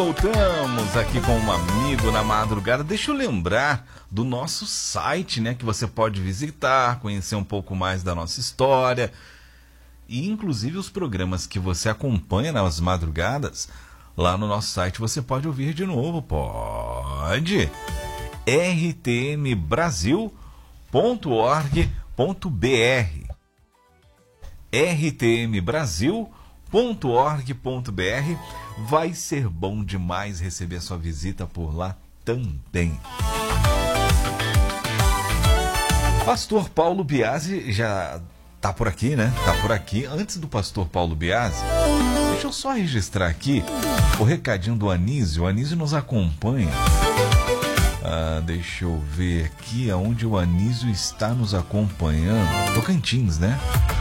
Voltamos aqui com um amigo na madrugada. Deixa eu lembrar do nosso site, né? Que você pode visitar, conhecer um pouco mais da nossa história. E inclusive os programas que você acompanha nas madrugadas, lá no nosso site você pode ouvir de novo. Pode! rtmbrasil.org.br rtmbrasil.org.br. Vai ser bom demais receber sua visita por lá também. Pastor Paulo Biasi já tá por aqui, né? Tá por aqui. Antes do pastor Paulo Biasi, deixa eu só registrar aqui o recadinho do Anísio. O Anísio nos acompanha. Deixa eu ver aqui aonde o Anísio está nos acompanhando. Tocantins, né?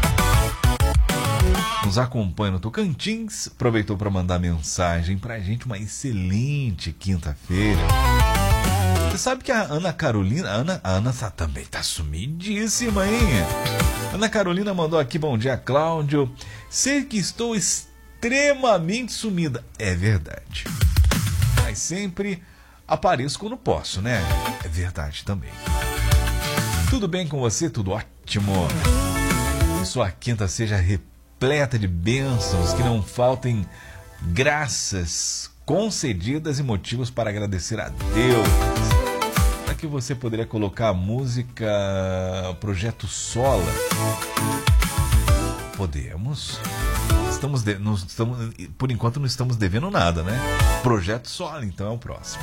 Nos acompanha no Tocantins. Aproveitou para mandar mensagem pra gente. Uma excelente quinta-feira. Você sabe que a Ana Carolina... A Ana também tá sumidíssima, hein? Ana Carolina mandou aqui: bom dia, Cláudio. Sei que estou extremamente sumida. É verdade. Mas sempre apareço quando posso, né? É verdade também. Tudo bem com você? Tudo ótimo. Que sua quinta seja repleta de bênçãos, que não faltem graças concedidas e motivos para agradecer a Deus. Será que você poderia colocar a música Projeto Sola? Podemos. Por enquanto não estamos devendo nada, né? Projeto Sola, então é o próximo.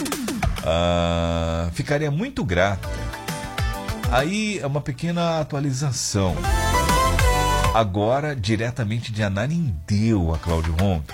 Ficaria muito grata. Aí é uma pequena atualização. Agora, diretamente de Ananindeua, Cláudio Ronque.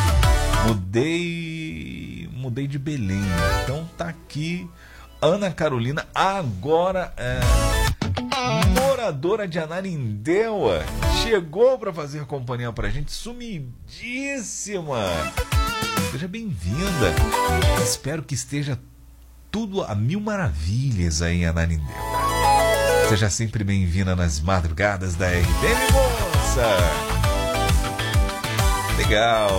Mudei de Belém. Então tá aqui Ana Carolina, agora moradora de Ananindeua. Chegou para fazer companhia pra gente, sumidíssima. Seja bem-vinda. Espero que esteja tudo a mil maravilhas aí em Ananindeua. Seja sempre bem-vinda nas madrugadas da RTM, moça! Legal!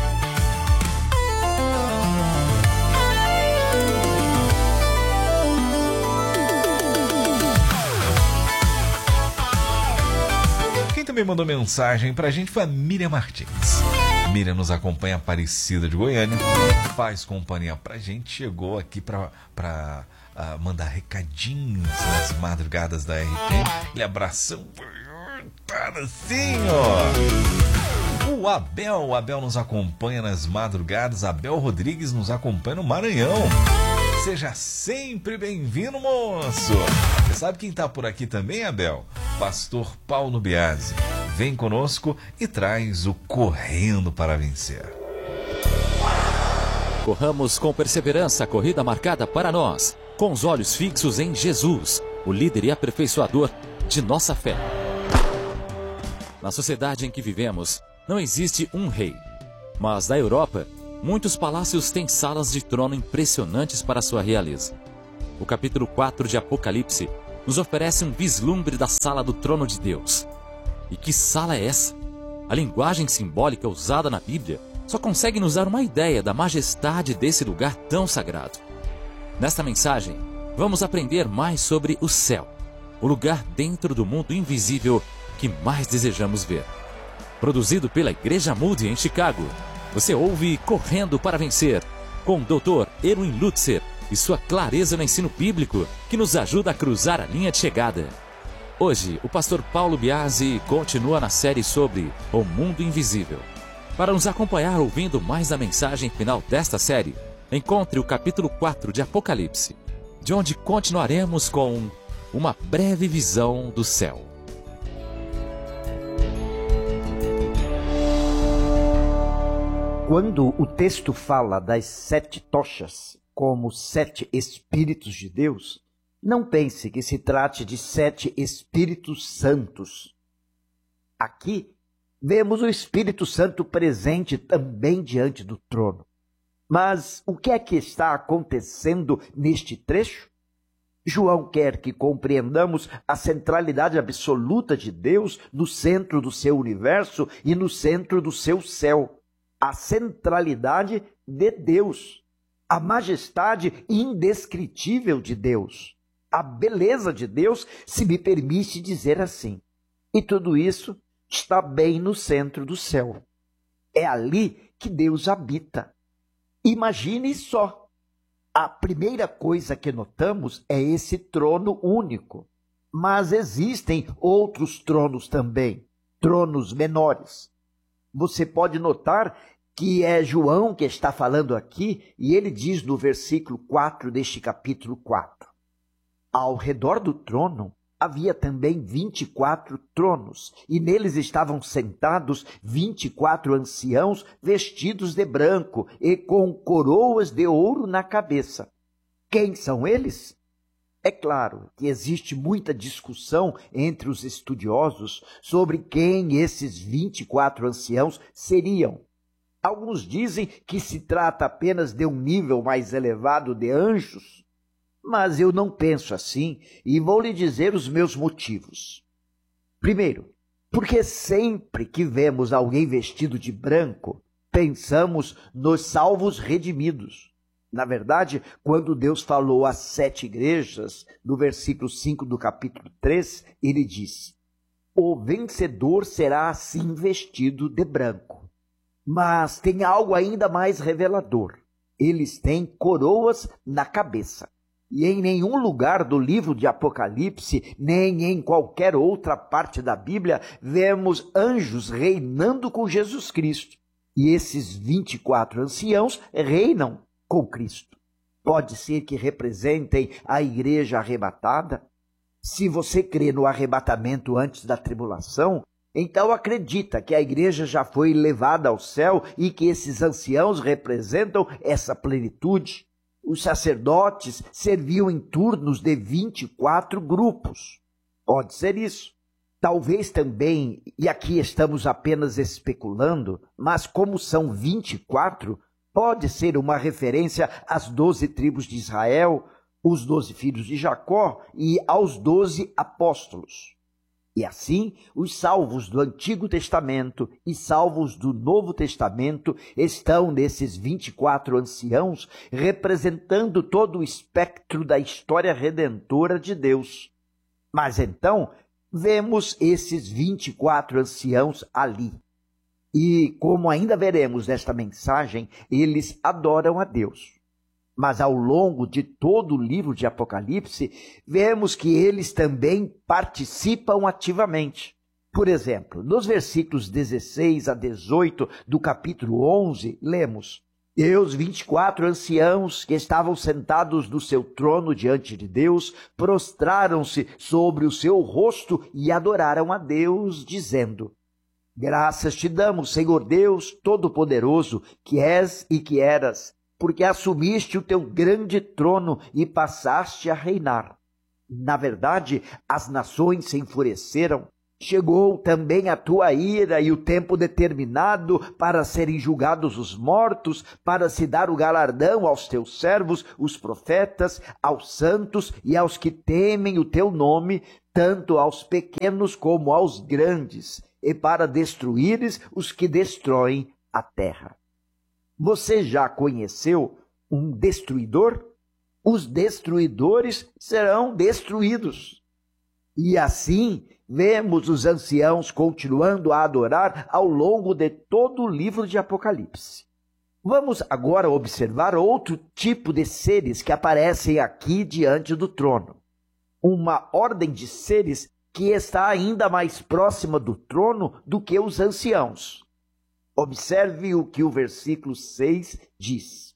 Quem também mandou mensagem pra gente foi a Miriam Martins. Miriam nos acompanha, Aparecida de Goiânia, faz companhia pra gente, chegou aqui pra mandar recadinhos nas madrugadas da RT. Ele abração assim, ó. O Abel nos acompanha nas madrugadas. Abel Rodrigues nos acompanha no Maranhão. Seja sempre bem-vindo, moço. Você sabe quem tá por aqui também, Abel? Pastor Paulo Biasi. Vem conosco e traz o Correndo para Vencer. Corramos com perseverança a corrida marcada para nós, com os olhos fixos em Jesus, o líder e aperfeiçoador de nossa fé. Na sociedade em que vivemos, não existe um rei. Mas na Europa, muitos palácios têm salas de trono impressionantes para sua realeza. O capítulo 4 de Apocalipse nos oferece um vislumbre da sala do trono de Deus. E que sala é essa? A linguagem simbólica usada na Bíblia só consegue nos dar uma ideia da majestade desse lugar tão sagrado. Nesta mensagem, vamos aprender mais sobre o céu, o lugar dentro do mundo invisível que mais desejamos ver. Produzido pela Igreja Moody em Chicago, você ouve Correndo para Vencer, com o Dr. Erwin Lutzer e sua clareza no ensino bíblico que nos ajuda a cruzar a linha de chegada. Hoje, o pastor Paulo Biasi continua na série sobre o mundo invisível. Para nos acompanhar ouvindo mais da mensagem final desta série, encontre o capítulo 4 de Apocalipse, de onde continuaremos com uma breve visão do céu. Quando o texto fala das 7 tochas como 7 Espíritos de Deus, não pense que se trate de 7 Espíritos Santos. Aqui vemos o Espírito Santo presente também diante do trono. Mas o que é que está acontecendo neste trecho? João quer que compreendamos a centralidade absoluta de Deus no centro do seu universo e no centro do seu céu. A centralidade de Deus, a majestade indescritível de Deus, a beleza de Deus, se me permite dizer assim. E tudo isso está bem no centro do céu. É ali que Deus habita. Imagine só. A primeira coisa que notamos é esse trono único. Mas existem outros tronos também, tronos menores. Você pode notar que é João que está falando aqui, e ele diz no versículo 4 deste capítulo 4. Ao redor do trono havia também 24 tronos, e neles estavam sentados 24 anciãos vestidos de branco e com coroas de ouro na cabeça. Quem são eles? É claro que existe muita discussão entre os estudiosos sobre quem esses 24 anciãos seriam. Alguns dizem que se trata apenas de um nível mais elevado de anjos, mas eu não penso assim e vou lhe dizer os meus motivos. Primeiro, porque sempre que vemos alguém vestido de branco, pensamos nos salvos redimidos. Na verdade, quando Deus falou às 7 igrejas, no versículo 5 do capítulo 3, ele disse: o vencedor será assim vestido de branco. Mas tem algo ainda mais revelador. Eles têm coroas na cabeça. E em nenhum lugar do livro de Apocalipse, nem em qualquer outra parte da Bíblia, vemos anjos reinando com Jesus Cristo. E esses 24 anciãos reinam com Cristo. Pode ser que representem a igreja arrebatada? Se você crê no arrebatamento antes da tribulação, então acredita que a igreja já foi levada ao céu e que esses anciãos representam essa plenitude. Os sacerdotes serviam em turnos de 24 grupos. Pode ser isso. Talvez também, e aqui estamos apenas especulando, mas como são 24, pode ser uma referência às 12 tribos de Israel, os 12 filhos de Jacó e aos 12 apóstolos. E assim, os salvos do Antigo Testamento e salvos do Novo Testamento estão nesses 24 anciãos, representando todo o espectro da história redentora de Deus. Mas então, vemos esses 24 anciãos ali. E, como ainda veremos nesta mensagem, eles adoram a Deus. Mas ao longo de todo o livro de Apocalipse, vemos que eles também participam ativamente. Por exemplo, nos versículos 16 a 18 do capítulo 11, lemos: E os 24 anciãos que estavam sentados no seu trono diante de Deus, prostraram-se sobre o seu rosto e adoraram a Deus, dizendo: Graças te damos, Senhor Deus Todo-Poderoso, que és e que eras, porque assumiste o teu grande trono e passaste a reinar. Na verdade, as nações se enfureceram. Chegou também a tua ira e o tempo determinado para serem julgados os mortos, para se dar o galardão aos teus servos, os profetas, aos santos e aos que temem o teu nome, tanto aos pequenos como aos grandes, e para destruíres os que destroem a terra. Você já conheceu um destruidor? Os destruidores serão destruídos. E assim, vemos os anciãos continuando a adorar ao longo de todo o livro de Apocalipse. Vamos agora observar outro tipo de seres que aparecem aqui diante do trono. Uma ordem de seres que está ainda mais próxima do trono do que os anciãos. Observe o que o versículo 6 diz.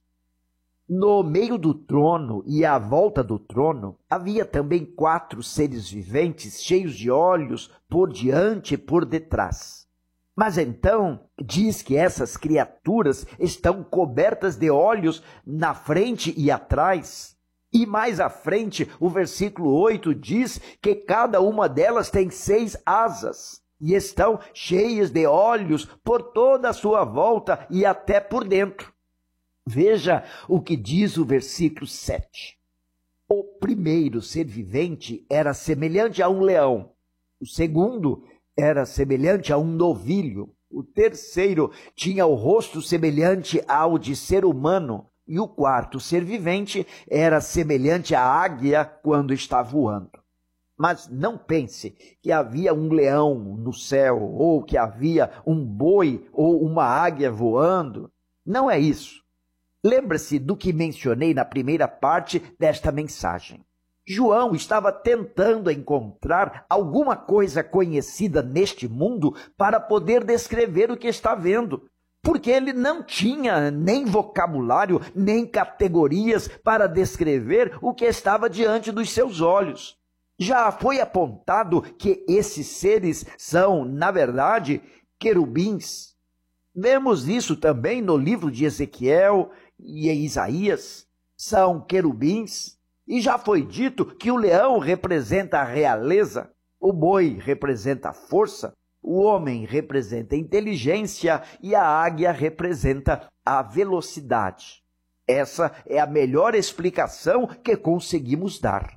No meio do trono e à volta do trono havia também 4 seres viventes cheios de olhos por diante e por detrás. Mas então diz que essas criaturas estão cobertas de olhos na frente e atrás. E mais à frente, o versículo 8 diz que cada uma delas tem 6 asas. E estão cheias de olhos por toda a sua volta e até por dentro. Veja o que diz o versículo 7. O primeiro ser vivente era semelhante a um leão. O segundo era semelhante a um novilho. O terceiro tinha o rosto semelhante ao de ser humano, e o quarto ser vivente era semelhante à águia quando está voando. Mas não pense que havia um leão no céu, ou que havia um boi ou uma águia voando. Não é isso. Lembre-se do que mencionei na primeira parte desta mensagem. João estava tentando encontrar alguma coisa conhecida neste mundo para poder descrever o que está vendo, porque ele não tinha nem vocabulário, nem categorias para descrever o que estava diante dos seus olhos. Já foi apontado que esses seres são, na verdade, querubins. Vemos isso também no livro de Ezequiel e em Isaías. São querubins. E já foi dito que o leão representa a realeza, o boi representa a força, o homem representa a inteligência e a águia representa a velocidade. Essa é a melhor explicação que conseguimos dar.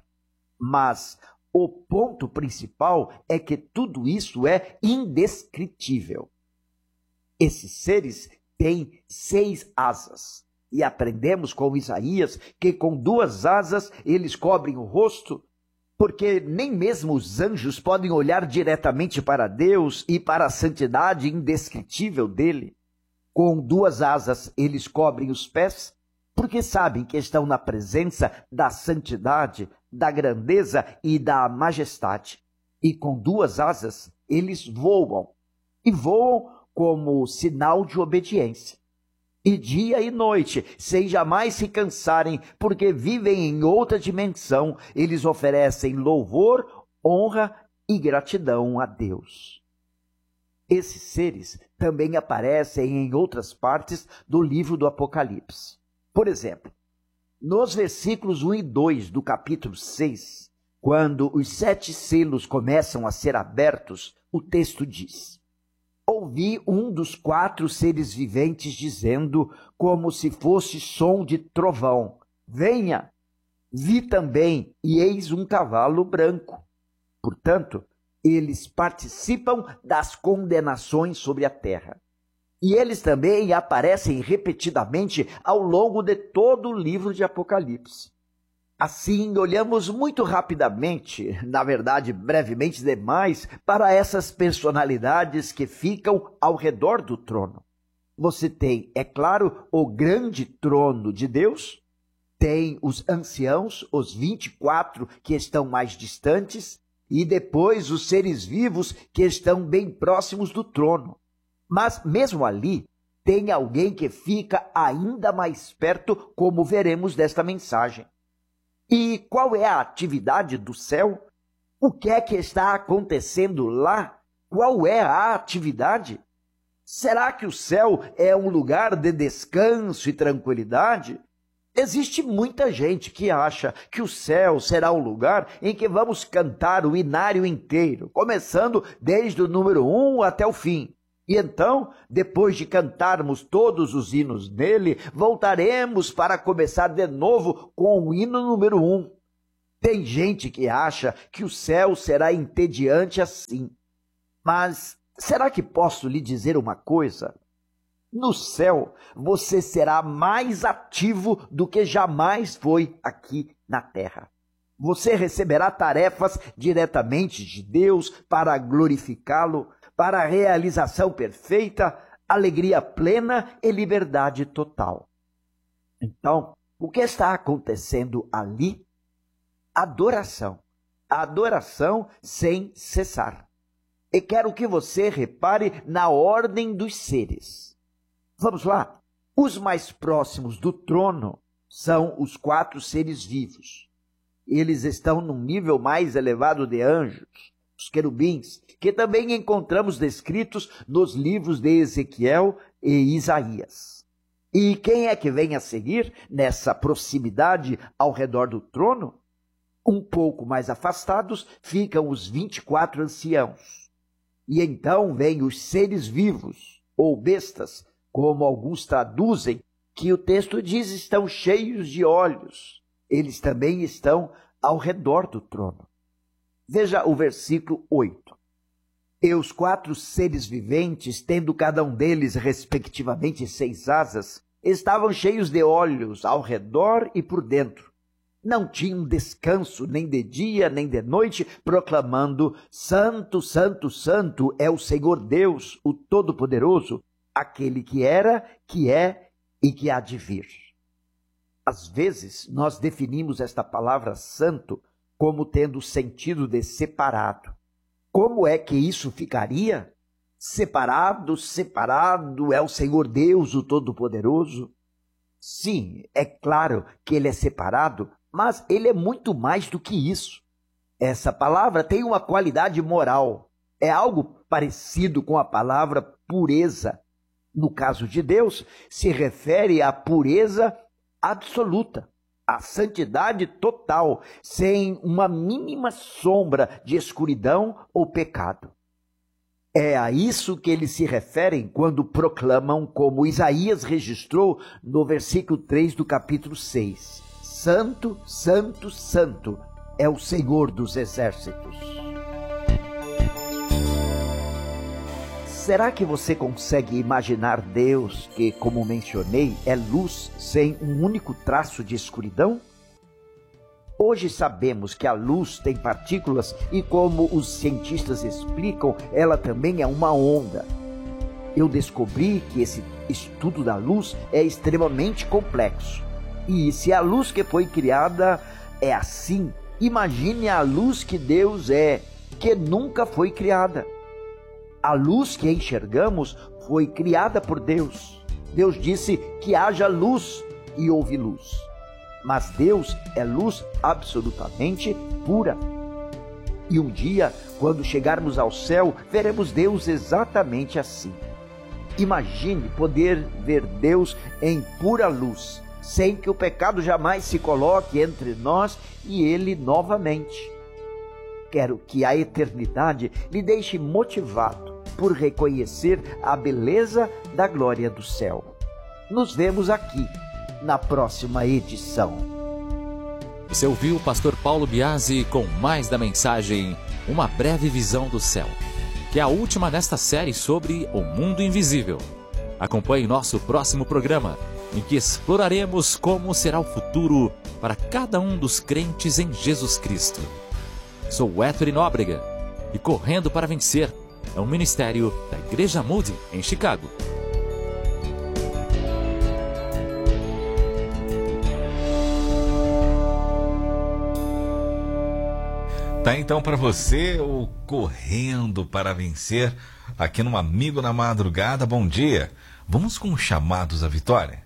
Mas o ponto principal é que tudo isso é indescritível. Esses seres têm 6 asas. E aprendemos com Isaías que com 2 asas eles cobrem o rosto, porque nem mesmo os anjos podem olhar diretamente para Deus e para a santidade indescritível dele. Com 2 asas eles cobrem os pés, porque sabem que estão na presença da santidade, da grandeza e da majestade. E com 2 asas eles voam, e voam como sinal de obediência. E dia e noite, sem jamais se cansarem, porque vivem em outra dimensão, eles oferecem louvor, honra e gratidão a Deus. Esses seres também aparecem em outras partes do livro do Apocalipse. Por exemplo, nos versículos 1 e 2 do capítulo 6, quando os 7 selos começam a ser abertos, o texto diz: ouvi um dos 4 seres viventes dizendo, como se fosse som de trovão: venha! Vi também, e eis um cavalo branco. Portanto, eles participam das condenações sobre a terra. E eles também aparecem repetidamente ao longo de todo o livro de Apocalipse. Assim, olhamos muito rapidamente, na verdade brevemente demais, para essas personalidades que ficam ao redor do trono. Você tem, é claro, o grande trono de Deus, tem os anciãos, os 24 que estão mais distantes, e depois os seres vivos que estão bem próximos do trono. Mas mesmo ali, tem alguém que fica ainda mais perto, como veremos desta mensagem. E qual é a atividade do céu? O que é que está acontecendo lá? Qual é a atividade? Será que o céu é um lugar de descanso e tranquilidade? Existe muita gente que acha que o céu será um lugar em que vamos cantar o inário inteiro, começando desde o número 1 até o fim. E então, depois de cantarmos todos os hinos nele, voltaremos para começar de novo com o hino número 1. Tem gente que acha que o céu será entediante assim. Mas será que posso lhe dizer uma coisa? No céu, você será mais ativo do que jamais foi aqui na terra. Você receberá tarefas diretamente de Deus para glorificá-lo, para a realização perfeita, alegria plena e liberdade total. Então, o que está acontecendo ali? Adoração. Adoração sem cessar. E quero que você repare na ordem dos seres. Vamos lá. Os mais próximos do trono são os 4 seres vivos. Eles estão num nível mais elevado de anjos, os querubins, que também encontramos descritos nos livros de Ezequiel e Isaías. E quem é que vem a seguir nessa proximidade ao redor do trono? Um pouco mais afastados ficam os 24 anciãos. E então vêm os seres vivos, ou bestas, como alguns traduzem, que o texto diz estão cheios de olhos. Eles também estão ao redor do trono. Veja o versículo 8. E os 4 seres viventes, tendo cada um deles, respectivamente, 6 asas, estavam cheios de olhos ao redor e por dentro. Não tinham descanso nem de dia nem de noite, proclamando: Santo, Santo, Santo é o Senhor Deus, o Todo-Poderoso, aquele que era, que é e que há de vir. Às vezes, nós definimos esta palavra santo como tendo o sentido de separado. Como é que isso ficaria? Separado, separado é o Senhor Deus, o Todo-Poderoso? Sim, é claro que ele é separado, mas ele é muito mais do que isso. Essa palavra tem uma qualidade moral. É algo parecido com a palavra pureza. No caso de Deus, se refere à pureza absoluta, à santidade total, sem uma mínima sombra de escuridão ou pecado. É a isso que eles se referem quando proclamam, como Isaías registrou no versículo 3 do capítulo 6. Santo, Santo, Santo é o Senhor dos exércitos. Será que você consegue imaginar Deus que, como mencionei, é luz sem um único traço de escuridão? Hoje sabemos que a luz tem partículas e, como os cientistas explicam, ela também é uma onda. Eu descobri que esse estudo da luz é extremamente complexo. E se a luz que foi criada é assim, imagine a luz que Deus é, que nunca foi criada. A luz que enxergamos foi criada por Deus. Deus disse que haja luz e houve luz. Mas Deus é luz absolutamente pura. E um dia, quando chegarmos ao céu, veremos Deus exatamente assim. Imagine poder ver Deus em pura luz, sem que o pecado jamais se coloque entre nós e Ele novamente. Quero que a eternidade lhe deixe motivado por reconhecer a beleza da glória do céu. Nos vemos aqui na próxima edição. Você ouviu o pastor Paulo Biasi com mais da mensagem Uma Breve Visão do Céu, que é a última nesta série sobre o mundo invisível. Acompanhe nosso próximo programa, em que exploraremos como será o futuro para cada um dos crentes em Jesus Cristo. Sou Wesley Nóbrega e Correndo para Vencer é um ministério da Igreja Moody em Chicago. Tá então para você o Correndo para Vencer aqui no Amigo na Madrugada. Bom dia. Vamos com os chamados à vitória.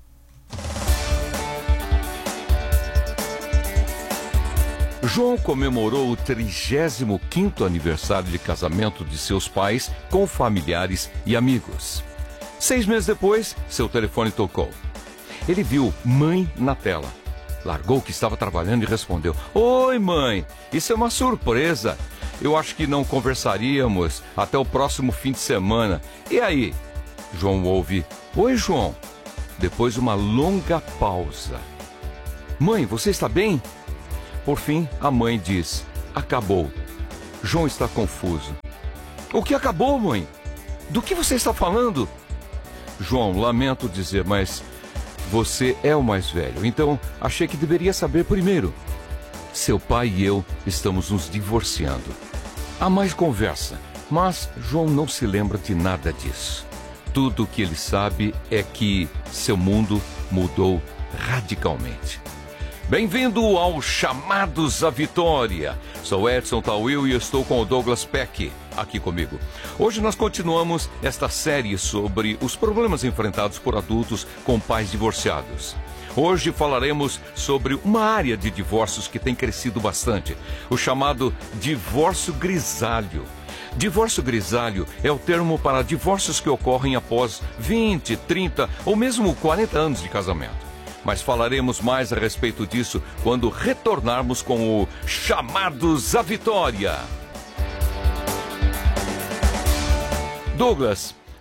João comemorou o 35º aniversário de casamento de seus pais com familiares e amigos. 6 meses depois, seu telefone tocou. Ele viu mãe na tela. Largou o que estava trabalhando e respondeu: Oi, mãe, isso é uma surpresa. Eu acho que não conversaríamos até o próximo fim de semana. E aí? João ouve: Oi, João. Depois uma longa pausa. Mãe, você está bem? Por fim, a mãe diz: Acabou. João está confuso. O que acabou, mãe? Do que você está falando? João, lamento dizer, mas você é o mais velho, então achei que deveria saber primeiro. Seu pai e eu estamos nos divorciando. Há mais conversa, mas João não se lembra de nada disso. Tudo o que ele sabe é que seu mundo mudou radicalmente. Bem-vindo ao Chamados à Vitória. Sou Edson Tawil e estou com o Douglas Peck aqui comigo. Hoje nós continuamos esta série sobre os problemas enfrentados por adultos com pais divorciados. Hoje falaremos sobre uma área de divórcios que tem crescido bastante, o chamado divórcio grisalho. Divórcio grisalho é o termo para divórcios que ocorrem após 20, 30 ou mesmo 40 anos de casamento. Mas falaremos mais a respeito disso quando retornarmos com o Chamados à Vitória. Douglas,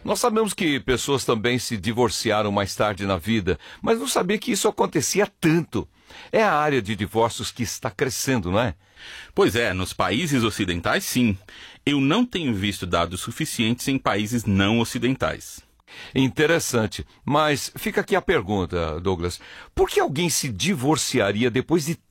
Nós sabemos que pessoas também se divorciaram mais tarde na vida, mas não sabia que isso acontecia tanto. É a área de divórcios que está crescendo, não é? Pois é, nos países ocidentais, sim. Eu não tenho visto dados suficientes em países não ocidentais. Interessante. Mas fica aqui a pergunta, Douglas. Por que alguém se divorciaria depois de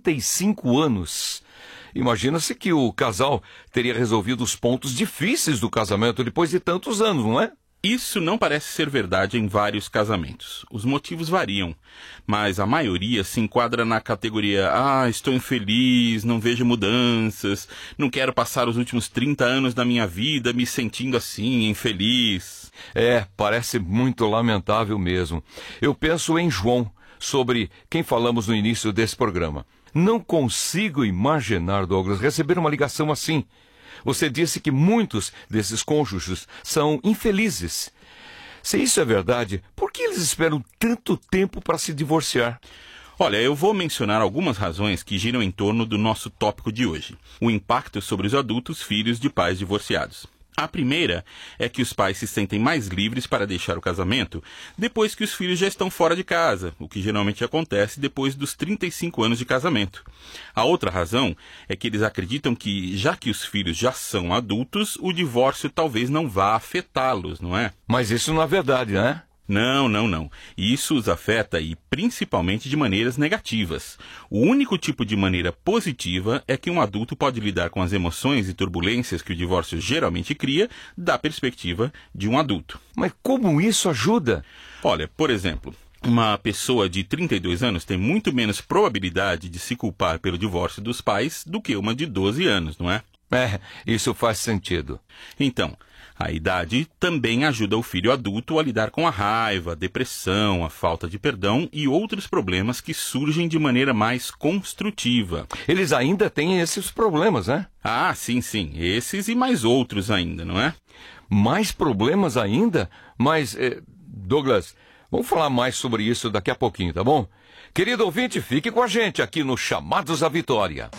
35 anos? Imagina-se que o casal teria resolvido os pontos difíceis do casamento depois de tantos anos, não é? Isso não parece ser verdade em vários casamentos. Os motivos variam, mas a maioria se enquadra na categoria estou infeliz, não vejo mudanças, não quero passar os últimos 30 anos da minha vida me sentindo assim, infeliz. Parece muito lamentável mesmo. Eu penso em João, sobre quem falamos no início desse programa. Não consigo imaginar, Douglas, receber uma ligação assim. Você disse que muitos desses cônjuges são infelizes. Se isso é verdade, por que eles esperam tanto tempo para se divorciar? Olha, eu vou mencionar algumas razões que giram em torno do nosso tópico de hoje. O impacto sobre os adultos filhos de pais divorciados. A primeira é que os pais se sentem mais livres para deixar o casamento depois que os filhos já estão fora de casa, o que geralmente acontece depois dos 35 anos de casamento. A outra razão é que eles acreditam que, já que os filhos já são adultos, o divórcio talvez não vá afetá-los, não é? Mas isso não é verdade, né? Não. Isso os afeta e principalmente de maneiras negativas. O único tipo de maneira positiva é que um adulto pode lidar com as emoções e turbulências que o divórcio geralmente cria da perspectiva de um adulto. Mas como isso ajuda? Olha, por exemplo, uma pessoa de 32 anos tem muito menos probabilidade de se culpar pelo divórcio dos pais do que uma de 12 anos, não é? Isso faz sentido. Então, a idade também ajuda o filho adulto a lidar com a raiva, a depressão, a falta de perdão e outros problemas que surgem de maneira mais construtiva. Eles ainda têm esses problemas, né? Sim. Esses e mais outros ainda, não é? Mais problemas ainda? Mas, Douglas, vamos falar mais sobre isso daqui a pouquinho, tá bom? Querido ouvinte, fique com a gente aqui no Chamados à Vitória.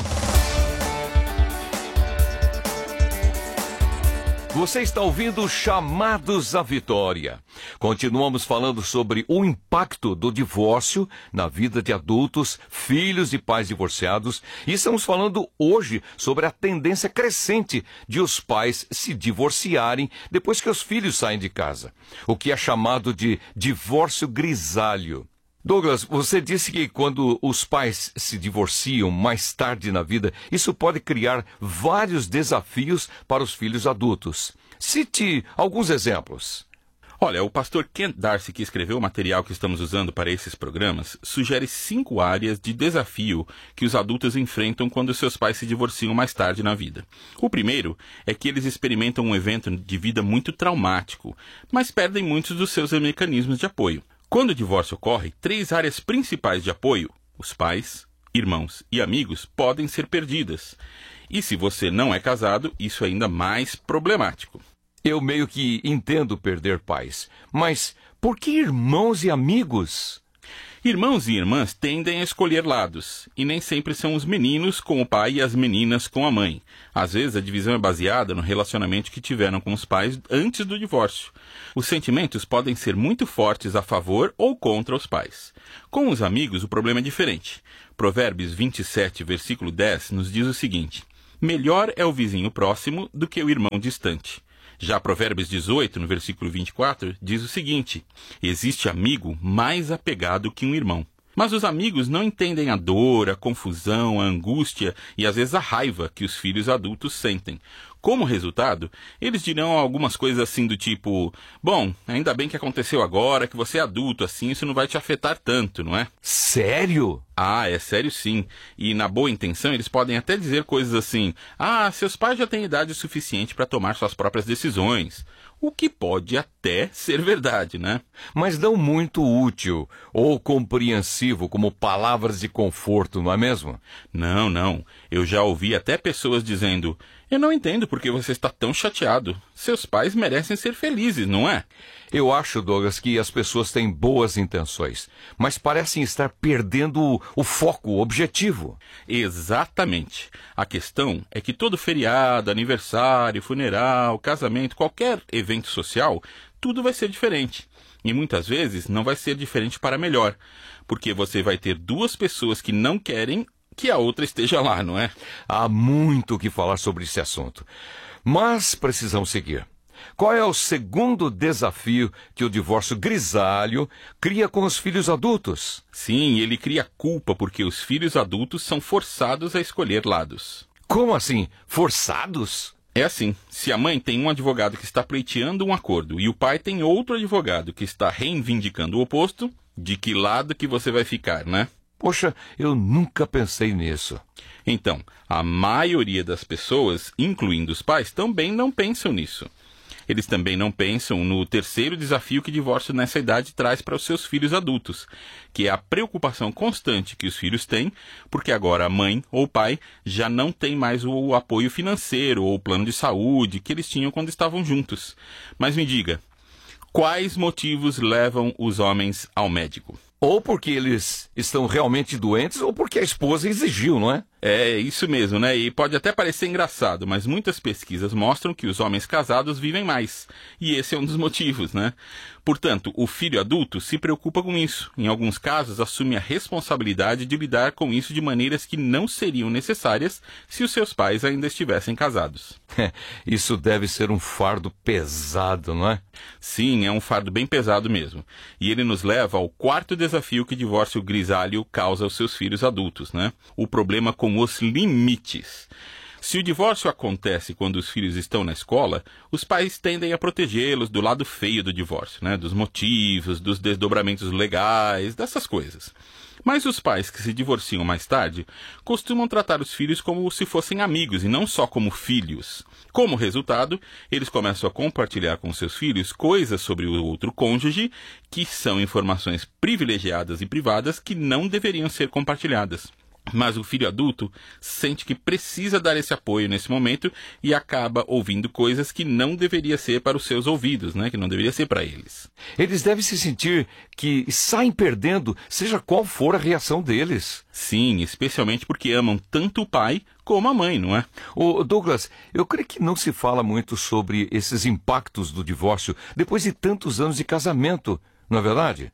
Você está ouvindo Chamados à Vitória. Continuamos falando sobre o impacto do divórcio na vida de adultos, filhos de pais divorciados, e estamos falando hoje sobre a tendência crescente de os pais se divorciarem depois que os filhos saem de casa, o que é chamado de divórcio grisalho. Douglas, você disse que quando os pais se divorciam mais tarde na vida, isso pode criar vários desafios para os filhos adultos. Cite alguns exemplos. Olha, o pastor Kent Darcy, que escreveu o material que estamos usando para esses programas, sugere 5 áreas de desafio que os adultos enfrentam quando seus pais se divorciam mais tarde na vida. O primeiro é que eles experimentam um evento de vida muito traumático, mas perdem muitos dos seus mecanismos de apoio. Quando o divórcio ocorre, 3 áreas principais de apoio, os pais, irmãos e amigos, podem ser perdidas. E se você não é casado, isso é ainda mais problemático. Eu meio que entendo perder pais, mas por que irmãos e amigos? Irmãos e irmãs tendem a escolher lados, e nem sempre são os meninos com o pai e as meninas com a mãe. Às vezes a divisão é baseada no relacionamento que tiveram com os pais antes do divórcio. Os sentimentos podem ser muito fortes a favor ou contra os pais. Com os amigos o problema é diferente. Provérbios 27, versículo 10, nos diz o seguinte: melhor é o vizinho próximo do que o irmão distante. Já Provérbios 18, no versículo 24, diz o seguinte: existe amigo mais apegado que um irmão. Mas os amigos não entendem a dor, a confusão, a angústia e às vezes a raiva que os filhos adultos sentem. Como resultado, eles dirão algumas coisas assim do tipo: bom, ainda bem que aconteceu agora, que você é adulto, assim isso não vai te afetar tanto, não é? Sério? É sério sim. E na boa intenção eles podem até dizer coisas assim: seus pais já têm idade suficiente para tomar suas próprias decisões. O que pode até ser verdade, né? Mas não muito útil ou compreensivo como palavras de conforto, não é mesmo? Não. Eu já ouvi até pessoas dizendo: eu não entendo por que você está tão chateado. Seus pais merecem ser felizes, não é? Eu acho, Douglas, que as pessoas têm boas intenções, mas parecem estar perdendo o foco, o objetivo. Exatamente. A questão é que todo feriado, aniversário, funeral, casamento, qualquer evento social tudo vai ser diferente. E muitas vezes não vai ser diferente para melhor, porque você vai ter duas pessoas que não querem que a outra esteja lá, não é? Há muito o que falar sobre esse assunto. Mas precisamos seguir. Qual é o segundo desafio que o divórcio grisalho cria com os filhos adultos? Sim, ele cria culpa porque os filhos adultos são forçados a escolher lados. Como assim? Forçados? É assim, se a mãe tem um advogado que está pleiteando um acordo e o pai tem outro advogado que está reivindicando o oposto, de que lado que você vai ficar, né? Poxa, eu nunca pensei nisso. Então, a maioria das pessoas, incluindo os pais, também não pensam nisso. Eles também não pensam no terceiro desafio que o divórcio nessa idade traz para os seus filhos adultos, que é a preocupação constante que os filhos têm, porque agora a mãe ou o pai já não tem mais o apoio financeiro ou o plano de saúde que eles tinham quando estavam juntos. Mas me diga, quais motivos levam os homens ao médico? Ou porque eles estão realmente doentes, ou porque a esposa exigiu, não é? É isso mesmo, né? E pode até parecer engraçado, mas muitas pesquisas mostram que os homens casados vivem mais. E esse é um dos motivos, né? Portanto, o filho adulto se preocupa com isso. Em alguns casos, assume a responsabilidade de lidar com isso de maneiras que não seriam necessárias se os seus pais ainda estivessem casados. Isso deve ser um fardo pesado, não é? Sim, é um fardo bem pesado mesmo. E ele nos leva ao quarto desafio que o divórcio grisalho causa aos seus filhos adultos, né? O problema com os limites. Se o divórcio acontece quando os filhos estão na escola, os pais tendem a protegê-los do lado feio do divórcio, né? Dos motivos, dos desdobramentos legais, dessas coisas. Mas os pais que se divorciam mais tarde costumam tratar os filhos como se fossem amigos e não só como filhos. Como resultado, eles começam a compartilhar com seus filhos coisas sobre o outro cônjuge que são informações privilegiadas e privadas que não deveriam ser compartilhadas. Mas o filho adulto sente que precisa dar esse apoio nesse momento e acaba ouvindo coisas que não deveria ser para os seus ouvidos, né? Que não deveria ser para eles. Eles devem se sentir que saem perdendo, seja qual for a reação deles. Sim, especialmente porque amam tanto o pai como a mãe, não é? Ô, Douglas, eu creio que não se fala muito sobre esses impactos do divórcio depois de tantos anos de casamento, não é verdade?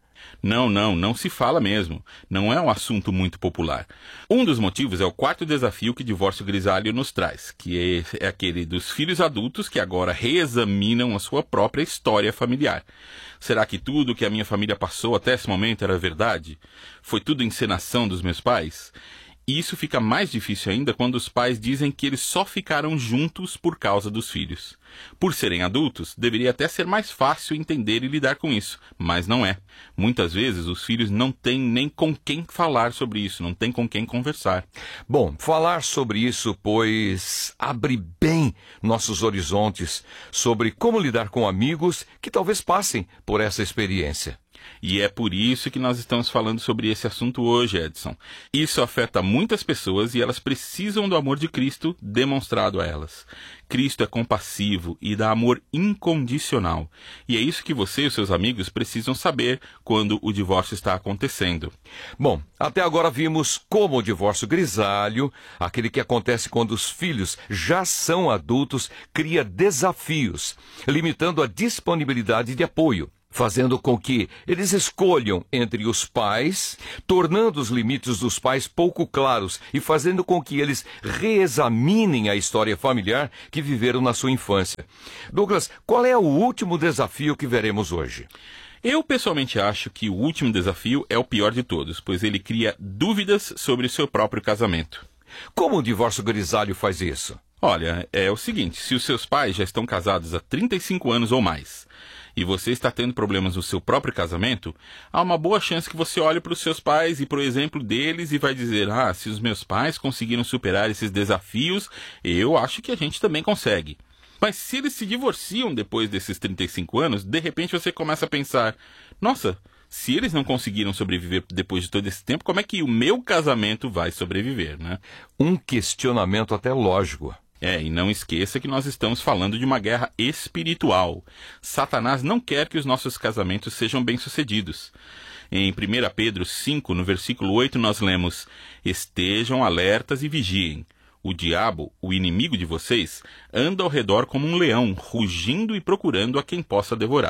Não se fala mesmo. Não é um assunto muito popular. Um dos motivos é o quarto desafio que o divórcio grisalho nos traz, que é aquele dos filhos adultos que agora reexaminam a sua própria história familiar. Será que tudo que a minha família passou até esse momento era verdade? Foi tudo encenação dos meus pais? E isso fica mais difícil ainda quando os pais dizem que eles só ficaram juntos por causa dos filhos. Por serem adultos, deveria até ser mais fácil entender e lidar com isso, mas não é. Muitas vezes os filhos não têm nem com quem falar sobre isso, não têm com quem conversar. Bom, falar sobre isso, pois, abre bem nossos horizontes sobre como lidar com amigos que talvez passem por essa experiência. E é por isso que nós estamos falando sobre esse assunto hoje, Edson. Isso afeta muitas pessoas e elas precisam do amor de Cristo demonstrado a elas. Cristo é compassivo e dá amor incondicional. E é isso que você e os seus amigos precisam saber quando o divórcio está acontecendo. Bom, até agora vimos como o divórcio grisalho, aquele que acontece quando os filhos já são adultos, cria desafios, limitando a disponibilidade de apoio, fazendo com que eles escolham entre os pais, tornando os limites dos pais pouco claros e fazendo com que eles reexaminem a história familiar que viveram na sua infância. Douglas, qual é o último desafio que veremos hoje? Eu pessoalmente acho que o último desafio é o pior de todos, pois ele cria dúvidas sobre o seu próprio casamento. Como o divórcio grisalho faz isso? Olha, é o seguinte, se os seus pais já estão casados há 35 anos ou mais, e você está tendo problemas no seu próprio casamento, há uma boa chance que você olhe para os seus pais e para o exemplo deles e vai dizer, se os meus pais conseguiram superar esses desafios, eu acho que a gente também consegue. Mas se eles se divorciam depois desses 35 anos, de repente você começa a pensar, nossa, se eles não conseguiram sobreviver depois de todo esse tempo, como é que o meu casamento vai sobreviver, né? Um questionamento até lógico. E não esqueça que nós estamos falando de uma guerra espiritual. Satanás não quer que os nossos casamentos sejam bem-sucedidos. Em 1 Pedro 5, no versículo 8, nós lemos, estejam alertas e vigiem. O diabo, o inimigo de vocês, anda ao redor como um leão, rugindo e procurando a quem possa devorar.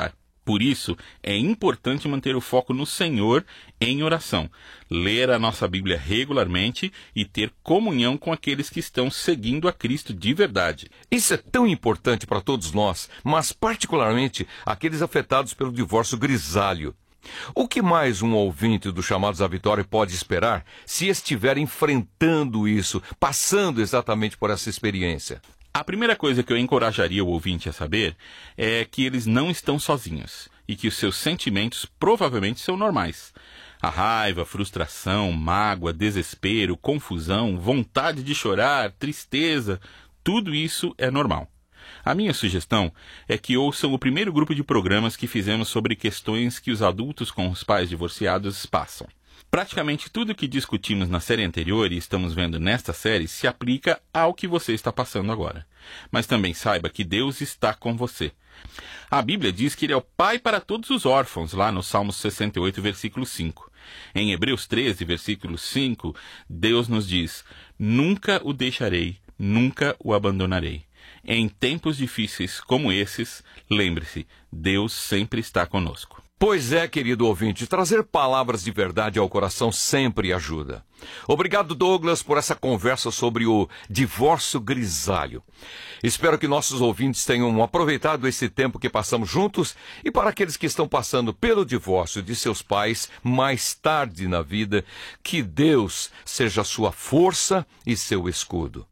Por isso, é importante manter o foco no Senhor em oração, ler a nossa Bíblia regularmente e ter comunhão com aqueles que estão seguindo a Cristo de verdade. Isso é tão importante para todos nós, mas particularmente aqueles afetados pelo divórcio grisalho. O que mais um ouvinte do Chamados à Vitória pode esperar se estiver enfrentando isso, passando exatamente por essa experiência? A primeira coisa que eu encorajaria o ouvinte a saber é que eles não estão sozinhos e que os seus sentimentos provavelmente são normais. A raiva, frustração, mágoa, desespero, confusão, vontade de chorar, tristeza, tudo isso é normal. A minha sugestão é que ouçam o primeiro grupo de programas que fizemos sobre questões que os adultos com os pais divorciados passam. Praticamente tudo que discutimos na série anterior e estamos vendo nesta série se aplica ao que você está passando agora. Mas também saiba que Deus está com você. A Bíblia diz que Ele é o Pai para todos os órfãos, lá no Salmo 68, versículo 5. Em Hebreus 13, versículo 5, Deus nos diz: "Nunca o deixarei, nunca o abandonarei." Em tempos difíceis como esses, lembre-se, Deus sempre está conosco. Pois é, querido ouvinte, trazer palavras de verdade ao coração sempre ajuda. Obrigado, Douglas, por essa conversa sobre o divórcio grisalho. Espero que nossos ouvintes tenham aproveitado esse tempo que passamos juntos e para aqueles que estão passando pelo divórcio de seus pais mais tarde na vida, que Deus seja sua força e seu escudo.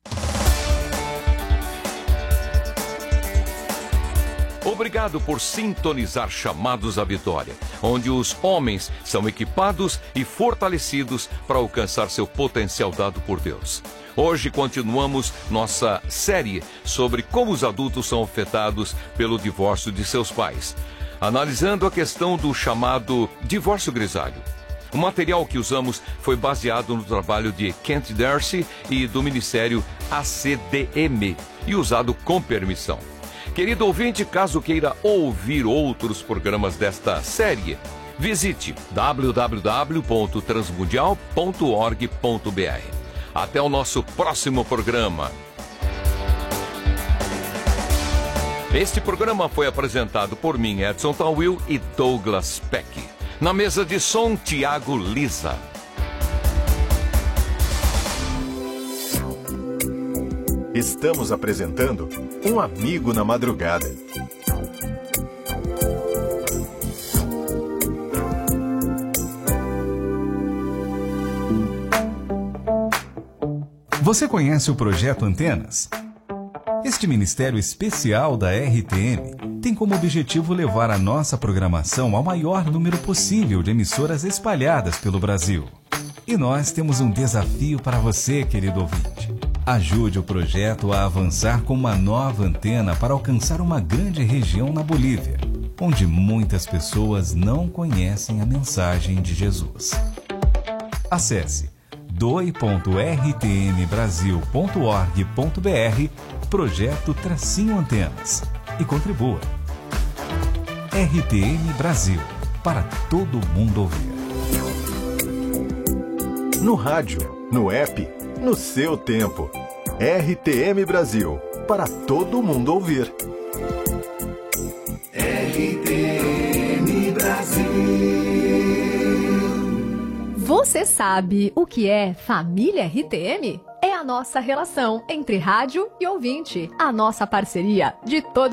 Obrigado por sintonizar Chamados à Vitória, onde os homens são equipados e fortalecidos para alcançar seu potencial dado por Deus. Hoje continuamos nossa série sobre como os adultos são afetados pelo divórcio de seus pais, analisando a questão do chamado divórcio grisalho. O material que usamos foi baseado no trabalho de Kent Darcy e do Ministério ACDM e usado com permissão. Querido ouvinte, caso queira ouvir outros programas desta série, visite www.transmundial.org.br. Até o nosso próximo programa. Este programa foi apresentado por mim, Edson Tawil e Douglas Peck. Na mesa de som, Tiago Lisa. Estamos apresentando Um Amigo na Madrugada. Você conhece o Projeto Antenas? Este ministério especial da RTM tem como objetivo levar a nossa programação ao maior número possível de emissoras espalhadas pelo Brasil. E nós temos um desafio para você, querido ouvinte. Ajude o projeto a avançar com uma nova antena para alcançar uma grande região na Bolívia, onde muitas pessoas não conhecem a mensagem de Jesus. Acesse doe.rtmbrasil.org.br Projeto-Antenas e contribua. RTM Brasil, para todo mundo ouvir. No rádio, no app, no seu tempo. RTM Brasil, para todo mundo ouvir. RTM Brasil. Você sabe o que é família RTM? É a nossa relação entre rádio e ouvinte, a nossa parceria de todo